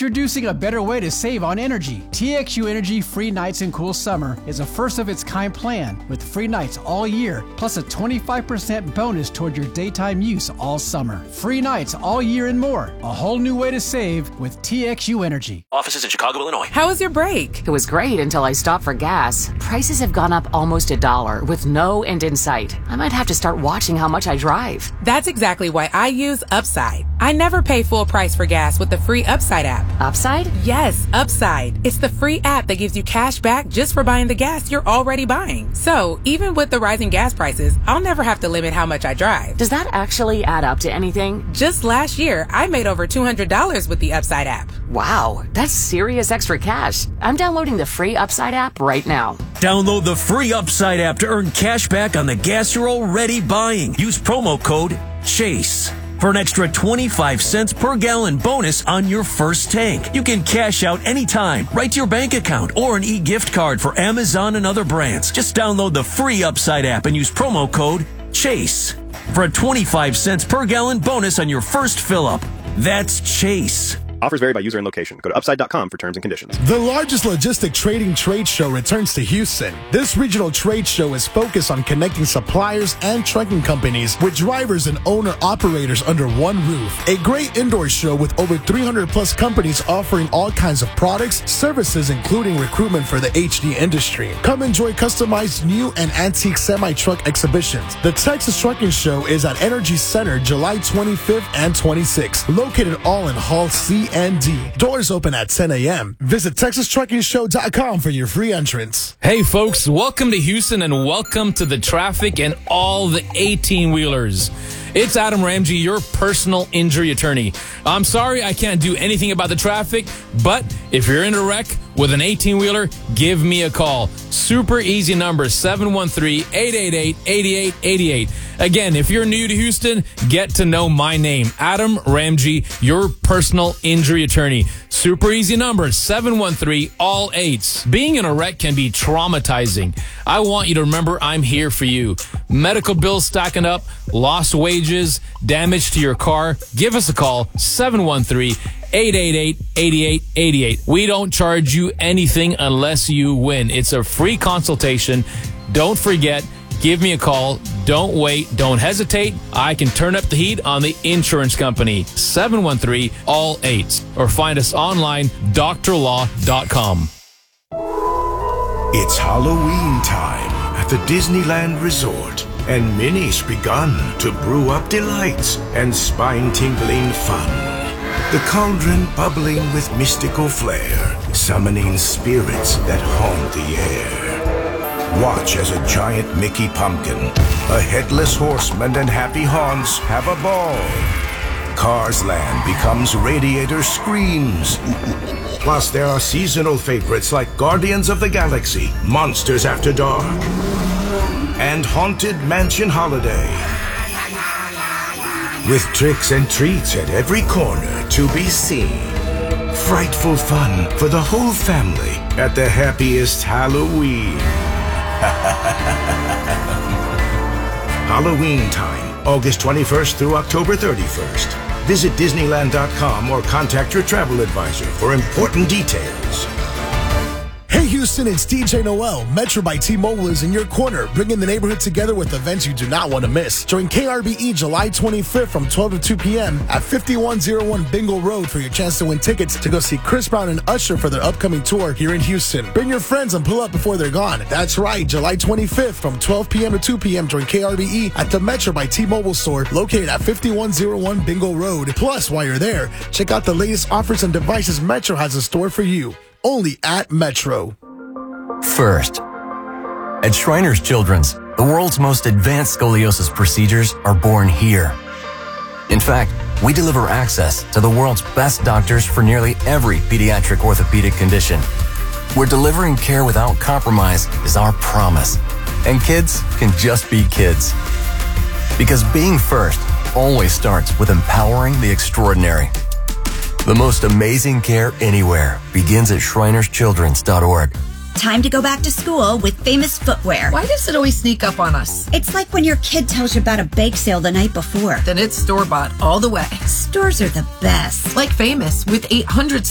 Introducing a better way to save on energy. TXU Energy Free Nights and Cool Summer is a first-of-its-kind plan with free nights all year, plus a 25% bonus toward your daytime use all summer. Free nights all year and more. A whole new way to save with TXU Energy. Offices in Chicago, Illinois. How was your break? It was great until I stopped for gas. Prices have gone up almost $1 with no end in sight. I might have to start watching how much I drive. That's exactly why I use Upside. I never pay full price for gas with the free Upside app. Upside? Yes, Upside. It's the free app that gives you cash back just for buying the gas you're already buying. So, even with the rising gas prices, I'll never have to limit how much I drive. Does that actually add up to anything? Just last year, I made over $200 with the Upside app. Wow, that's serious extra cash. I'm downloading the free Upside app right now. Download the free Upside app to earn cash back on the gas you're already buying. Use promo code CHASE for an extra 25 cents per gallon bonus on your first tank. You can cash out anytime, right to your bank account, or an e-gift card for Amazon and other brands. Just download the free Upside app and use promo code CHASE for a 25 cents per gallon bonus on your first fill-up. That's CHASE. Offers vary by user and location. Go to upside.com for terms and conditions. The largest logistic trading trade show returns to Houston. This regional trade show is focused on connecting suppliers and trucking companies with drivers and owner-operators under one roof. A great indoor show with over 300 plus companies offering all kinds of products, services, including recruitment for the HD industry. Come enjoy customized new and antique semi-truck exhibitions. The Texas Trucking Show is at Energy Center July 25th and 26th, located all in Hall C and D. Doors open at 10 a.m. Visit TexasTruckingShow.com for your free entrance. Hey folks, welcome to Houston and welcome to the traffic and all the 18-wheelers. It's Adam Ramsey, your personal injury attorney. I'm sorry I can't do anything about the traffic, but if you're in a wreck with an 18-wheeler, give me a call. Super easy number, 713-888-8888. Again, if you're new to Houston, get to know my name, Adam Ramsey, your personal injury attorney. Super easy number, 713-ALL-8s. Being in a wreck can be traumatizing. I want you to remember I'm here for you. Medical bills stacking up, lost wages, damage to your car. Give us a call, 713-888-8888. We don't charge you anything unless you win. It's a free consultation. Don't forget, give me a call. Don't wait. Don't hesitate. I can turn up the heat on the insurance company. 713-ALL-8s. Or find us online, drlaw.com. It's Halloween time at the Disneyland Resort, and Minnie's begun to brew up delights and spine-tingling fun. The cauldron bubbling with mystical flair, summoning spirits that haunt the air. Watch as a giant Mickey pumpkin, a headless horseman, and Happy Haunts have a ball. Cars Land becomes Radiator Screams. Plus, there are seasonal favorites like Guardians of the Galaxy, Monsters After Dark, and Haunted Mansion Holiday. With tricks and treats at every corner to be seen. Frightful fun for the whole family at the happiest Halloween. Halloween time, August 21st through October 31st. Visit Disneyland.com or contact your travel advisor for important details. Hey Houston, it's DJ Noel. Metro by T-Mobile is in your corner, bringing the neighborhood together with events you do not want to miss. Join KRBE July 25th from 12 to 2 p.m. at 5101 Bingle Road for your chance to win tickets to go see Chris Brown and Usher for their upcoming tour here in Houston. Bring your friends and pull up before they're gone. That's right, July 25th from 12 p.m. to 2 p.m. Join KRBE at the Metro by T-Mobile store located at 5101 Bingle Road. Plus, while you're there, check out the latest offers and devices Metro has in store for you. Only at Metro. First, at Shriners Children's, the world's most advanced scoliosis procedures are born here. In fact, we deliver access to the world's best doctors for nearly every pediatric orthopedic condition. We're delivering care without compromise is our promise. And kids can just be kids. Because being first always starts with empowering the extraordinary. The most amazing care anywhere begins at ShrinersChildren's.org. Time to go back to school with Famous Footwear. Why does it always sneak up on us? It's like when your kid tells you about a bake sale the night before. Then it's store-bought all the way. Stores are the best. Like Famous, with 800